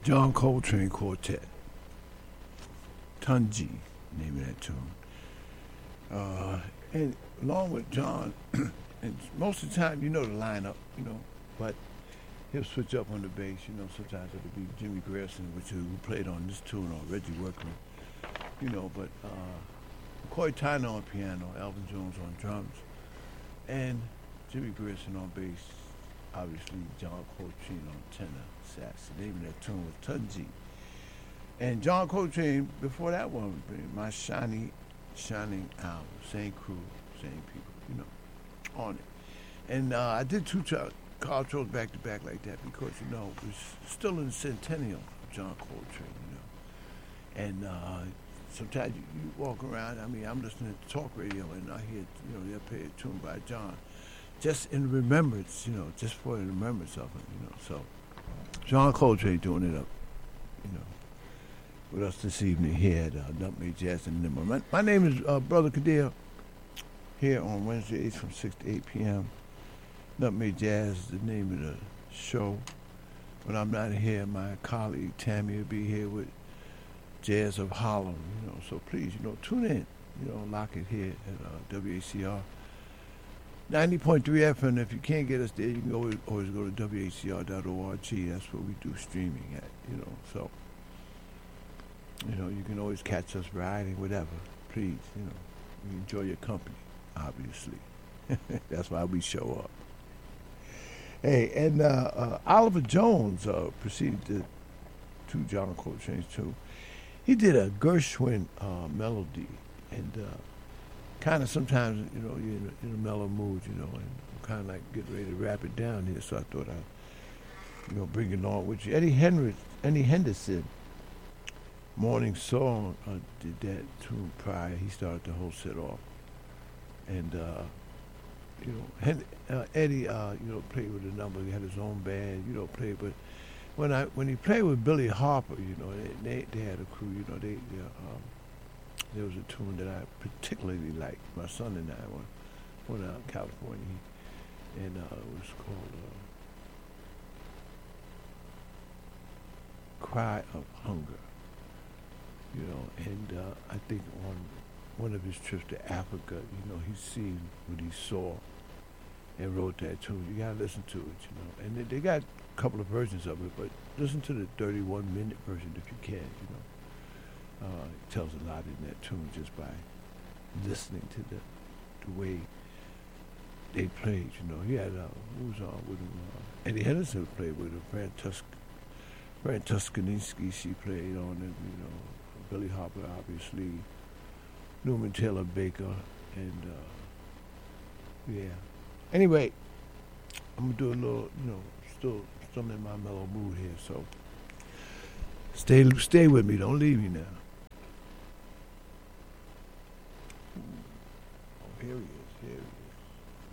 John Coltrane Quartet. Tunji, name of that tune. And along with John, and most of the time, you know the lineup, but he'll switch up on the bass, sometimes it'll be Jimmy Grierson, who played on this tune, or Reggie Workman, but Corey Tyner on piano, Alvin Jones on drums, and Jimmy Grierson on bass, obviously John Coltrane on tenor sax. The name of that tune was Tunji. And John Coltrane, before that one, My Shining Album, same crew, same people, on it. And I did two Cartros back to back like that because, it was still in the centennial of John Coltrane, And sometimes you walk around, I'm listening to talk radio and I hear, they'll play a tune by John. Just in remembrance, just for the remembrance of him, So John Coltrane doing it up, with us this evening here at Nutmeg Jazz and Nimmer. My name is Brother Kadir, here on Wednesdays from 6 to 8 p.m. Nutmeg Jazz is the name of the show. When I'm not here, my colleague Tammy will be here with Jazz of Harlem, So please, tune in, lock it here at WACR. 90.3 FM. If you can't get us there, you can always go to WACR.org. That's where we do streaming at, So, you can always catch us riding, whatever. Please, we enjoy your company, obviously. That's why we show up. Hey, and Oliver Jones proceeded to John Coltrane's too. He did a Gershwin melody, and kind of sometimes, you're in a mellow mood, and I'm kind of like getting ready to wrap it down here, so I thought I'd, bring it on with you. Eddie Henderson, Morning Song, did that tune prior. He started the whole set off, and Eddie, played with a number. He had his own band, played. But when he played with Billy Harper, they had a crew. There was a tune that I particularly liked. My son and I went out in California, and it was called "Cry of Hunger." And I think on one of his trips to Africa, he seen what he saw and wrote that tune. You gotta listen to it, And they got a couple of versions of it, but listen to the 31-minute version if you can, It tells a lot in that tune just by listening to the way they played, He had, who was on with him? Eddie Henderson played with him. Fran Tuskaninsky, she played on it, Billy Harper, obviously, Newman Taylor Baker, and yeah. Anyway, I'm gonna do a little, still in my mellow mood here, so stay with me. Don't leave me now. Oh, here we go.